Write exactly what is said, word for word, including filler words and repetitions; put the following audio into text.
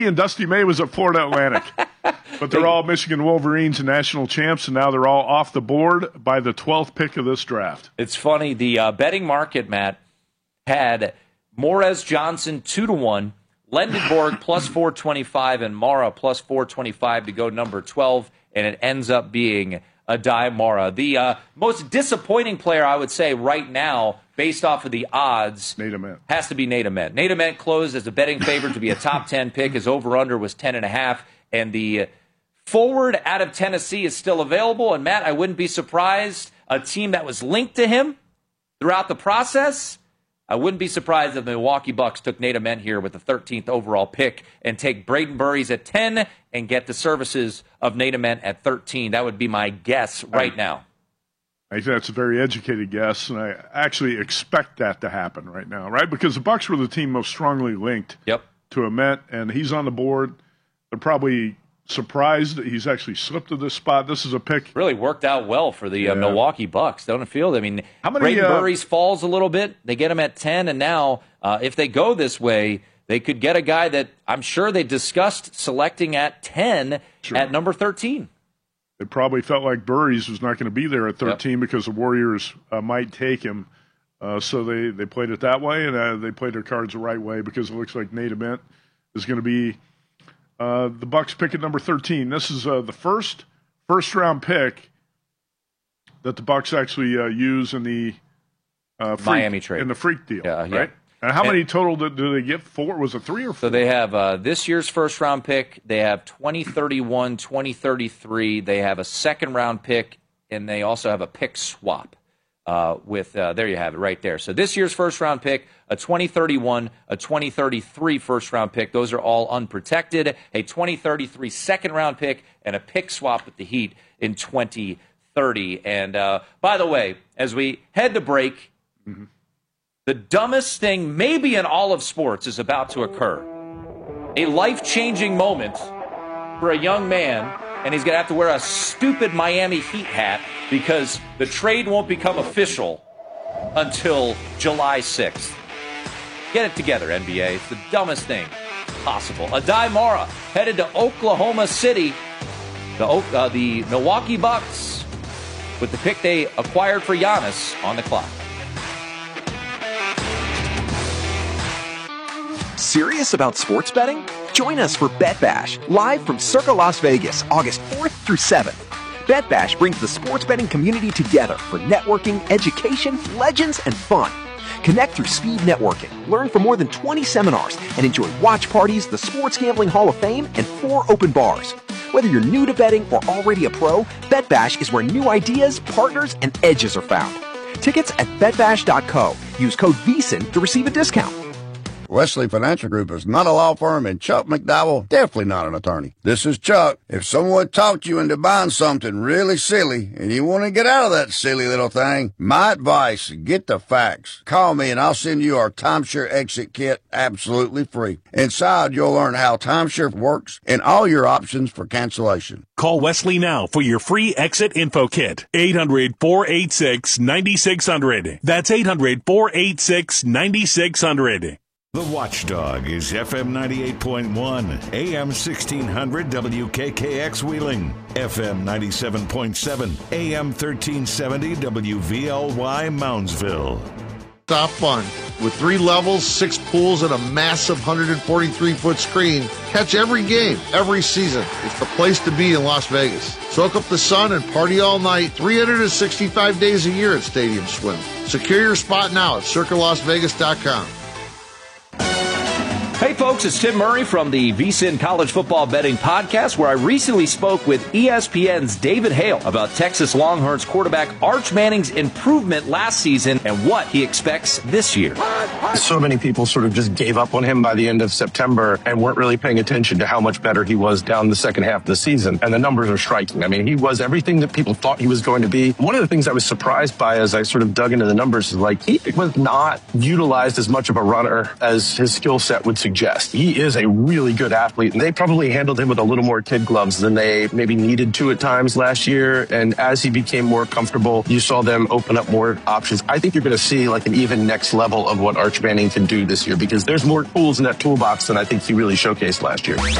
and Dusty May was at Florida Atlantic. But they're all Michigan Wolverines and national champs, and now they're all off the board by the twelfth pick of this draft. It's funny. The uh, betting market, Matt, had Morez Johnson two to one, Lendenborg plus four twenty-five, and Mara plus four twenty-five to go number twelve, and it ends up being Adai Mara. The uh, most disappointing player, I would say, right now, based off of the odds, Nate Ament. has to be Nate Ament. Nate Ament closed as a betting favorite to be a top ten pick. His over-under was ten and a half, and the forward out of Tennessee is still available. And, Matt, I wouldn't be surprised, a team that was linked to him throughout the process, I wouldn't be surprised if the Milwaukee Bucks took Nate Ament here with the thirteenth overall pick and take Braden Burries at ten and get the services of Nate Ament at thirteen. That would be my guess right I, now. I think that's a very educated guess, and I actually expect that to happen right now, right? Because the Bucks were the team most strongly linked yep. to Ament, and he's on the board. They're probably surprised that he's actually slipped to this spot. This is a pick. Really worked out well for the yeah. uh, Milwaukee Bucks, don't it feel? I mean, How many, Braden uh, Burries falls a little bit. They get him at ten, and now uh, if they go this way, they could get a guy that I'm sure they discussed selecting at ten sure. at number thirteen. They probably felt like Burries was not going to be there at thirteen yep. because the Warriors uh, might take him. Uh, so they, they played it that way, and uh, they played their cards the right way because it looks like Nate Ament is going to be Uh, the Bucks pick at number thirteen. This is uh, the first first-round pick that the Bucks actually uh, use in the uh, freak, Miami trade. in the freak deal, yeah, right? Yeah. And how and, many total do, do they get? Four? Was it three or four? So they have uh, this year's first-round pick. They have twenty thirty-one, twenty thirty-three. They have a second-round pick, and they also have a pick swap. Uh, with uh, there you have it right there. So this year's first round pick, a twenty thirty-one, a twenty thirty-three first round pick. Those are all unprotected. A twenty thirty-three second round pick and a pick swap with the Heat in twenty thirty. And uh, by the way, as we head to break, mm-hmm. the dumbest thing maybe in all of sports is about to occur. A life-changing moment for a young man, and he's going to have to wear a stupid Miami Heat hat because the trade won't become official until July sixth. Get it together, N B A. It's the dumbest thing possible. Adai Mara headed to Oklahoma City. The, uh, the Milwaukee Bucks, with the pick they acquired for Giannis, on the clock. Serious about sports betting? Join us for Bet Bash, live from Circa Las Vegas, August fourth through seventh. Bet Bash brings the sports betting community together for networking, education, legends, and fun. Connect through speed networking, learn from more than twenty seminars, and enjoy watch parties, the Sports Gambling Hall of Fame, and four open bars. Whether you're new to betting or already a pro, Bet Bash is where new ideas, partners, and edges are found. Tickets at bet bash dot co. Use code V S I N to receive a discount. Wesley Financial Group is not a law firm, and Chuck McDowell definitely not an attorney. This is Chuck. If someone talked you into buying something really silly and you want to get out of that silly little thing, my advice, get the facts. Call me and I'll send you our timeshare exit kit absolutely free. Inside, you'll learn how timeshare works and all your options for cancellation. Call Wesley now for your free exit info kit. eight hundred, four eight six, nine six zero zero. That's eight hundred, four eight six, nine six zero zero. The Watchdog is F M ninety-eight point one, A M sixteen hundred W K K X Wheeling, F M ninety-seven point seven, A M thirteen seventy W V L Y Moundsville. Stop fun. With three levels, six pools, and a massive one hundred forty-three foot screen, catch every game, every season. It's the place to be in Las Vegas. Soak up the sun and party all night, three hundred sixty-five days a year at Stadium Swim. Secure your spot now at circa las vegas dot com. Hey folks, it's Tim Murray from the V S I N College Football Betting Podcast, where I recently spoke with E S P N's David Hale about Texas Longhorns quarterback Arch Manning's improvement last season and what he expects this year. So many people sort of just gave up on him by the end of September and weren't really paying attention to how much better he was down the second half of the season. And the numbers are striking. I mean, he was everything that people thought he was going to be. One of the things I was surprised by as I sort of dug into the numbers is like he was not utilized as much of a runner as his skill set would suggest. suggest. He is a really good athlete, and they probably handled him with a little more kid gloves than they maybe needed to at times last year. And as he became more comfortable, you saw them open up more options. I think you're going to see like an even next level of what Arch Manning can do this year, because there's more tools in that toolbox than I think he really showcased last year.